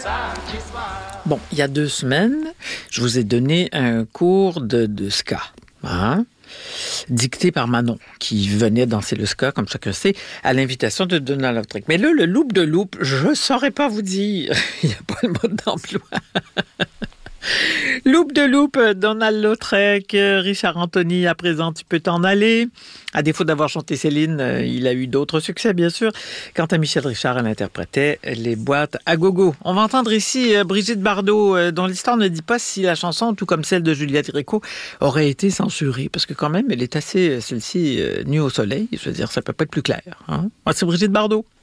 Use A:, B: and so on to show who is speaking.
A: Bon, il y a 2 semaines, je vous ai donné un cours de ska, dicté par Manon, qui venait danser le ska, comme chacun sait, à l'invitation de Donald Lautrec. Mais là, le loop de loop, je ne saurais pas vous dire. Il n'y a pas le mode d'emploi. Loop de loop, Donald Lautrec, Richard Anthony, à présent, tu peux t'en aller. À défaut d'avoir chanté Céline, il a eu d'autres succès, bien sûr. Quant à Michel Richard, elle interprétait les boîtes à gogo. On va entendre ici Brigitte Bardot, dont l'histoire ne dit pas si la chanson, tout comme celle de Juliette Gréco, aurait été censurée. Parce que quand même, elle est assez, celle-ci, nue au soleil. Je veux dire, ça peut pas être plus clair. Hein? C'est Brigitte Bardot.